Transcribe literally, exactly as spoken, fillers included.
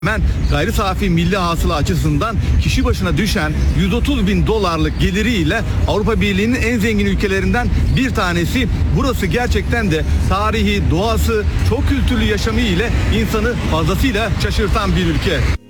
Ben gayri safi milli hasıla açısından kişi başına düşen yüz otuz bin dolarlık geliriyle Avrupa Birliği'nin en zengin ülkelerinden bir tanesi. Burası gerçekten de tarihi, doğası, çok kültürlü yaşamı ile insanı fazlasıyla şaşırtan bir ülke.